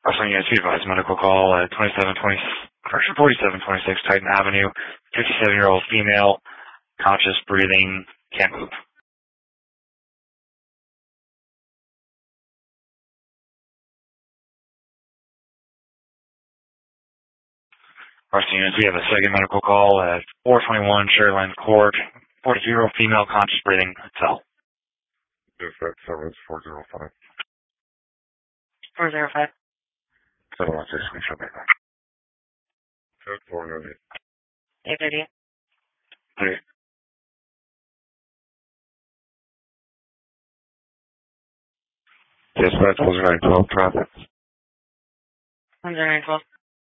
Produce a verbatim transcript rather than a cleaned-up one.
Wrestling Unit two advised medical call at twenty-seven twenty, correction, forty-seven twenty-six Titan Avenue. fifty-seven-year-old female, conscious, breathing, can't move. Wrestling Unit, we have a second medical call at four twenty-one Sherland Court. forty-two-year-old female, conscious, breathing, cell. Dispatch service four zero five. four zero five. seven one six, we shall be back. Code four oh eight. eight thirty. Three. Dispatch was nine twelve traffic. one zero nine twelve.